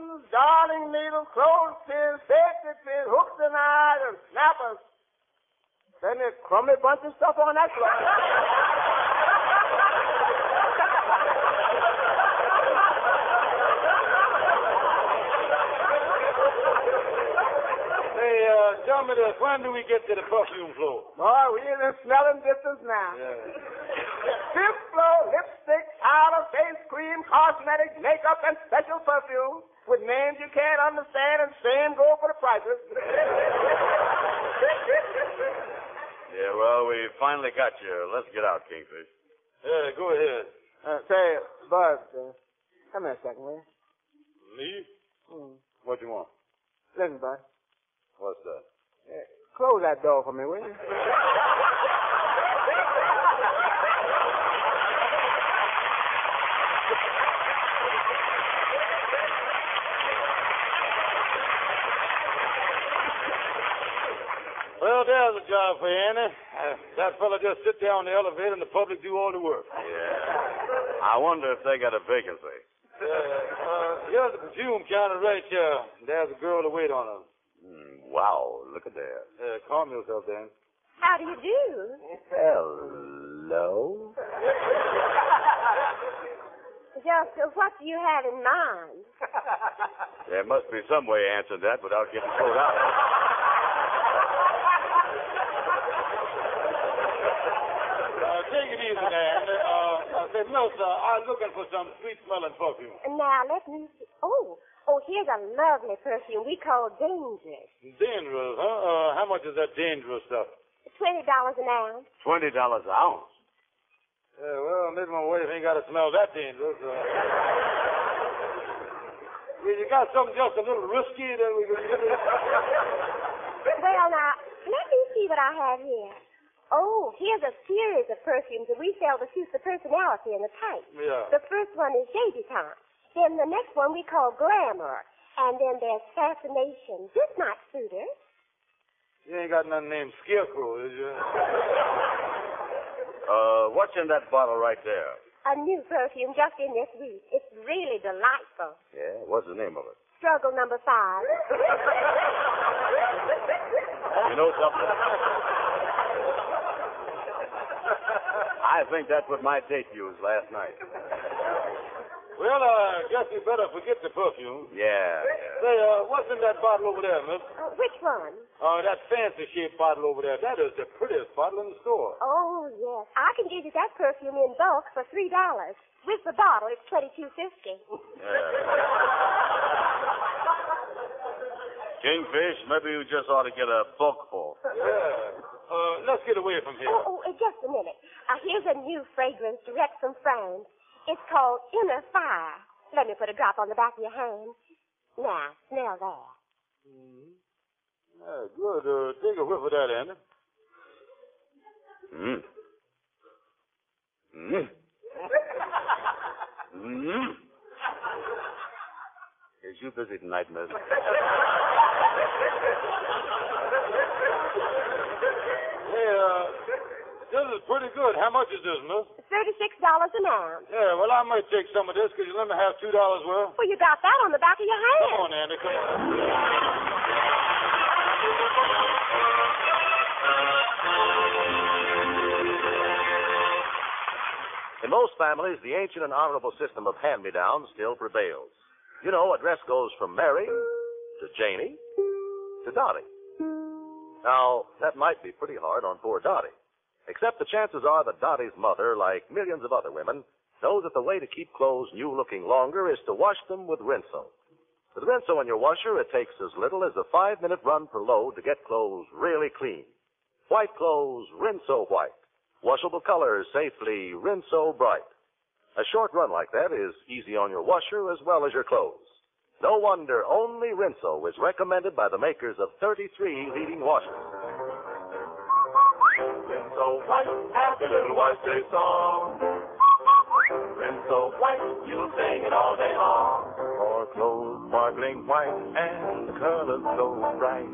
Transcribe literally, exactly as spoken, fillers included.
pins, darning needles, clothespins, safety pins, hooks and eyes, and snappers. Then a crummy bunch of stuff on that floor. Hey, uh, tell me this. When do we get to the perfume floor? Oh, we're in the smelling distance now. Yeah. Fifth floor, lipstick, powder, face cream, cosmetics, makeup, and special perfume with names you can't understand and same go for the prices. Yeah, well, we finally got you. Let's get out, Kingfish. Yeah, go ahead. Uh, say, Bud, uh, come here a second, will you? Me? Mm. What you want? Listen, Bud. What's that? Uh, close that door for me, will you? Well, there's a job for you, Annie. Uh, that fella just sit there on the elevator and the public do all the work. Yeah. I wonder if they got a vacancy. Uh, uh, here's the perfume counter right here. There's a girl to wait on her. Mm, wow, look at there. Uh, calm yourself, Dan. How do you do? Hello? Just uh, what do you have in mind? There must be some way to answer that without getting thrown out. Uh, take it easy, Dan. Uh, I said, no, sir, I'm looking for some sweet-smelling perfume. Now, let me see. Oh, oh, here's a lovely perfume we call Dangerous. Dangerous, huh? Uh, how much is that dangerous stuff? twenty dollars an ounce. Twenty dollars an ounce. Yeah, well, maybe my wife ain't got to smell that dangerous. Uh, yeah, you got something just a little risky that we can get it. Well, now, let me see what I have here. Oh, here's a series of perfumes that we sell to suit the personality and the type. Yeah. The first one is Debutante. Then the next one we call Glamour. And then there's Fascination. This might suit her. You ain't got nothing named Scarecrow, is you? Uh, what's in that bottle right there? A new perfume just in this week. It's really delightful. Yeah, what's the name of it? Struggle number five. You know something? I think that's what my date used last night. Well, I uh, guess we better forget the perfume. Yeah. Say, uh, what's in that bottle over there, miss? Uh, which one? Uh, that fancy-shaped bottle over there. That is the prettiest bottle in the store. Oh, yes. I can give you that perfume in bulk for three dollars. With the bottle, it's twenty-two fifty. Yeah. Kingfish, maybe you just ought to get a bulk full. Yeah. Uh, let's get away from here. Oh, oh, uh, just a minute. Uh, here's a new fragrance direct from France. It's called Inner Fire. Let me put a drop on the back of your hand. Now, smell that. Mm-hmm. Yeah, good. Uh, take a whiff of that, Andy. Mm. Mm. Mm. Is you busy tonight, miss? Hey, uh, this is pretty good. How much is this, miss? Thirty-six dollars an ounce. Yeah, well, I might take some of this. Could you let me have two dollars worth? Well, you got that on the back of your hand. Come on, Andy. Come on. In most families, the ancient and honorable system of hand-me-downs still prevails. You know, a dress goes from Mary to Janie to Dottie. Now, that might be pretty hard on poor Dottie. Except the chances are that Dottie's mother, like millions of other women, knows that the way to keep clothes new-looking longer is to wash them with Rinso. With Rinso in your washer, it takes as little as a five-minute run per load to get clothes really clean. White clothes, Rinso white. Washable colors, safely, Rinso bright. A short run like that is easy on your washer as well as your clothes. No wonder only Rinso is recommended by the makers of thirty-three leading washers. Rinso white, happy little wash day song. Rinso white, you'll sing it all day long. For clothes sparkling white and the colors so bright.